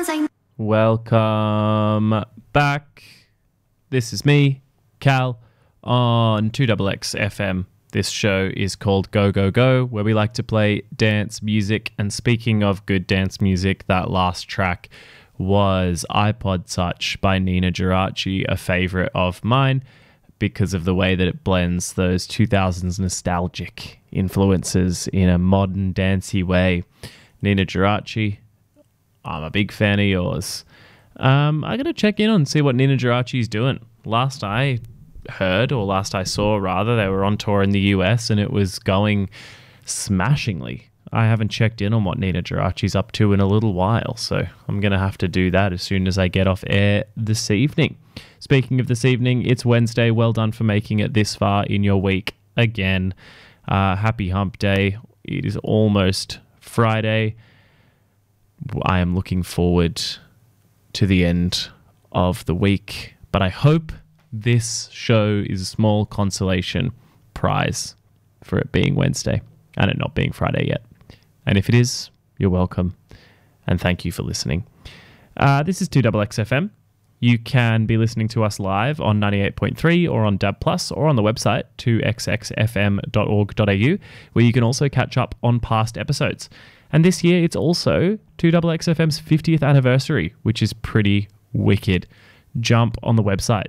Welcome back. This is me, Cal, on 2XX FM. This show is called Go Go Go, where we like to play dance music. And speaking of good dance music, that last track was iPod Touch by Nina Geraci, a favorite of mine because of the way that it blends those 2000s nostalgic influences in a modern dancey way. Nina Geraci, I'm a big fan of yours. I got to check in and see what Nina Geraci's doing. Last I saw, they were on tour in the US and it was going smashingly. I haven't checked in on what Nina Geraci's up to in a little while, so I'm going to have to do that as soon as I get off air this evening. Speaking of this evening, it's Wednesday. Well done for making it this far in your week again. Happy hump day. It is almost Friday. I am looking forward to the end of the week, but I hope this show is a small consolation prize for it being Wednesday and it not being Friday yet. And if it is, you're welcome. And thank you for listening. This is 2XXFM. You can be listening to us live on 98.3 or on DAB+, or on the website 2xxfm.org.au, where you can also catch up on past episodes. And this year, it's also 2XXFM's 50th anniversary, which is pretty wicked. Jump on the website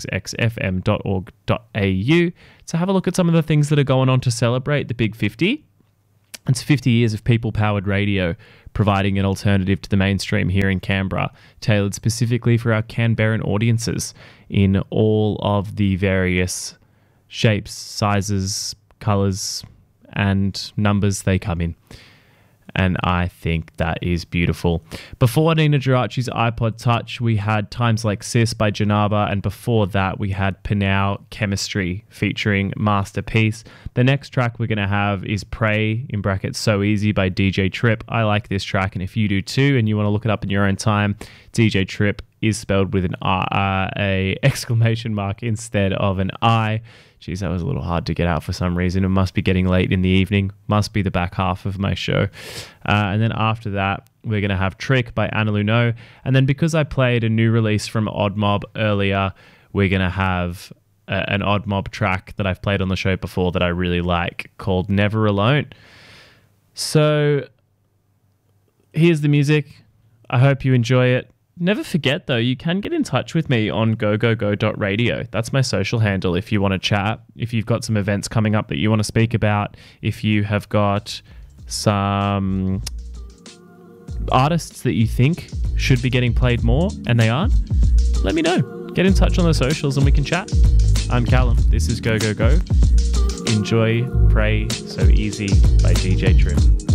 2xxfm.org.au to have a look at some of the things that are going on to celebrate the Big 50. It's 50 years of people-powered radio, providing an alternative to the mainstream here in Canberra, tailored specifically for our Canberran audiences in all of the various shapes, sizes, colours, and numbers they come in. And I think that is beautiful. Before Nina Geraci's iPod Touch, we had Times Like Sis by Janaba, and before that we had Pinau Chemistry featuring Masterpiece. The next track we're going to have is Pray, in brackets So Easy by DJ Trip. I like this track, and if you do too, and you want to look it up in your own time, DJ Trip is spelled with an a exclamation mark instead of an I. Geez, that was a little hard to get out for some reason. It must be getting late in the evening. Must be the back half of my show. And then after that, we're going to have Trick by Anna Luno. And then because I played a new release from Odd Mob earlier, we're going to have an Odd Mob track that I've played on the show before that I really like called Never Alone. So here's the music. I hope you enjoy it. Never forget, though, you can get in touch with me on gogogo.radio. That's my social handle if you want to chat, if you've got some events coming up that you want to speak about, if you have got some artists that you think should be getting played more and they aren't, let me know. Get in touch on the socials and we can chat. I'm Callum. This is Go Go Go. Enjoy Pray So Easy by DJ Trip.